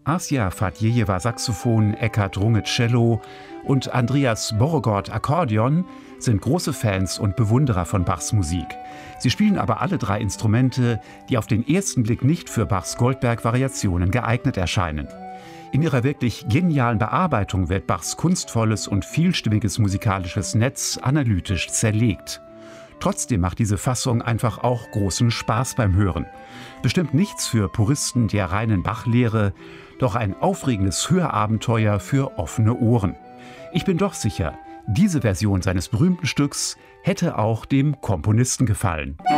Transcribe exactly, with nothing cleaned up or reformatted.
Asia Fadjejewa Saxophon, Eckhard Runge Cello und Andreas Borregaard Akkordeon sind große Fans und Bewunderer von Bachs Musik. Sie spielen aber alle drei Instrumente, die auf den ersten Blick nicht für Bachs Goldberg-Variationen geeignet erscheinen. In ihrer wirklich genialen Bearbeitung wird Bachs kunstvolles und vielstimmiges musikalisches Netz analytisch zerlegt. Trotzdem macht diese Fassung einfach auch großen Spaß beim Hören. Bestimmt nichts für Puristen der reinen Bach-Lehre, doch ein aufregendes Hörabenteuer für offene Ohren. Ich bin doch sicher, diese Version seines berühmten Stücks hätte auch dem Komponisten gefallen.